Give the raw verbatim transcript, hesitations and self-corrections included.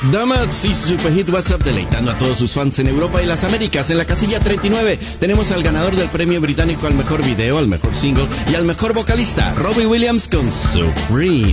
Donuts y su super hit WhatsApp deleitando a todos sus fans en Europa y las Américas. En la casilla treinta y nueve tenemos al ganador del premio británico al mejor video, al mejor single y al mejor vocalista, Robbie Williams con Supreme.